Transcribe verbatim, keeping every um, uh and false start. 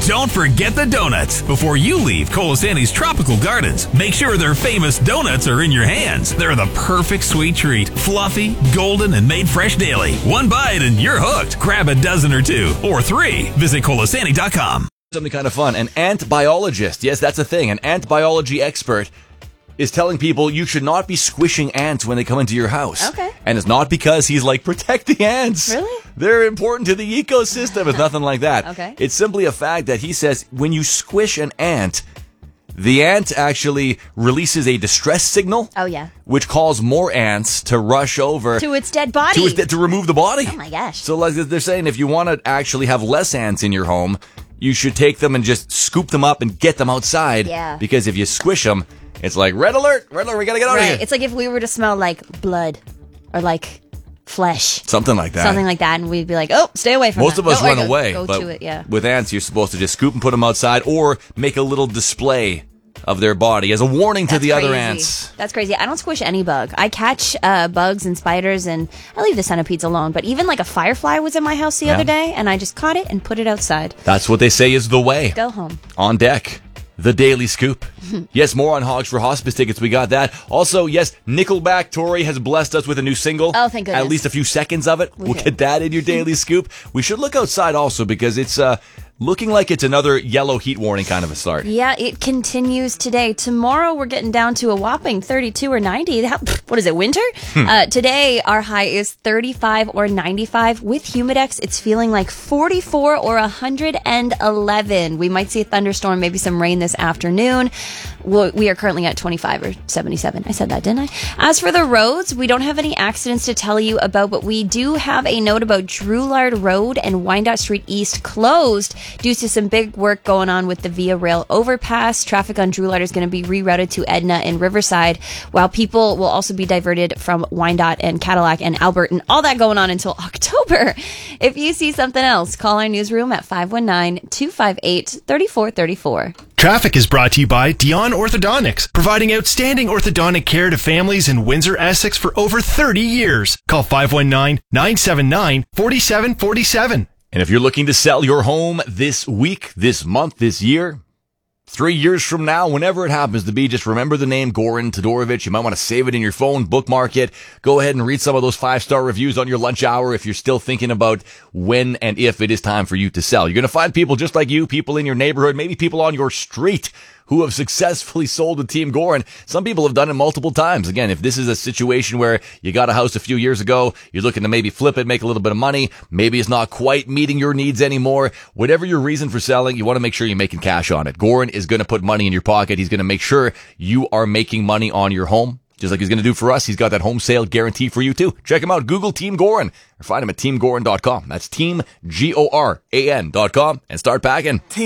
Don't forget the donuts. Before you leave Colasanti's Tropical Gardens, make sure their famous donuts are in your hands. They're the perfect sweet treat. Fluffy, golden, and made fresh daily. One bite and you're hooked. Grab a dozen or two, or three. Visit Colasanti dot com. Something kind of fun. An ant biologist. Yes, that's a thing. An ant biology expert is telling people you should not be squishing ants when they come into your house. Okay. And it's not because he's like, protect the ants. Really? They're important to the ecosystem. It's nothing like that. Okay. It's simply a fact that he says when you squish an ant, the ant actually releases a distress signal. Oh, yeah. Which calls more ants to rush over. To its dead body. To, its de- to remove the body. Oh, my gosh. So like they're saying, if you want to actually have less ants in your home, you should take them and just scoop them up and get them outside. Yeah. Because if you squish them, it's like, red alert, red alert, we gotta get out right. of here. It's like if we were to smell like blood or like flesh. Something like that. Something like that, and we'd be like, oh, stay away from Most that. of us Go- run go, away. Go but to it, yeah. with ants, you're supposed to just scoop and put them outside or make a little display of their body as a warning That's to the crazy. other ants. That's crazy. I don't squish any bug. I catch uh, bugs and spiders, and I leave the centipedes alone. But even like a firefly was in my house the Yeah. other day, and I just caught it and put it outside. That's what they say is the way. Go home. On deck, the Daily Scoop. Yes, more on Hogs for Hospice tickets. We got that. Also, yes, Nickelback Tori has blessed us with a new single. Oh, thank goodness. At least a few seconds of it. We we'll should. get that in your Daily Scoop. We should look outside also because it's uh, looking like it's another yellow heat warning kind of a start. Yeah, it continues today. Tomorrow we're getting down to a whopping thirty-two or ninety. How, what is it, winter? Hmm. Uh, today our high is thirty-five or ninety-five. With Humidex, it's feeling like forty-four or one hundred eleven. We might see a thunderstorm, maybe some rain this afternoon. We'll, we are currently at twenty-five or seventy-seven. I said that, didn't I? As for the roads, we don't have any accidents to tell you about, but we do have a note about Drouillard Road and Wyandotte Street East closed due to some big work going on with the Via Rail overpass. Traffic on Drouillard is going to be rerouted to Edna and Riverside, while people will also be diverted from Wyandotte and Cadillac and Albert and all that going on until October. If you see something else, call our newsroom at five one nine, two five eight, three four three four. Traffic is brought to you by Dion Orthodontics, providing outstanding orthodontic care to families in Windsor, Essex for over thirty years. Call five one nine, nine seven nine, four seven four seven. And if you're looking to sell your home this week, this month, this year, three years from now, whenever it happens to be, just remember the name Goran Todorovic. You might want to save it in your phone, bookmark it. Go ahead and read some of those five-star reviews on your lunch hour if you're still thinking about when and if it is time for you to sell. You're going to find people just like you, people in your neighborhood, maybe people on your street who have successfully sold with Team Goran. Some people have done it multiple times. Again, if this is a situation where you got a house a few years ago, you're looking to maybe flip it, make a little bit of money, maybe it's not quite meeting your needs anymore, whatever your reason for selling, you want to make sure you're making cash on it. Goran is going to put money in your pocket. He's going to make sure you are making money on your home. Just like he's going to do for us, he's got that home sale guarantee for you too. Check him out. Google Team Goran or find him at team goran dot com. That's team, G O R A N dot com, and start packing.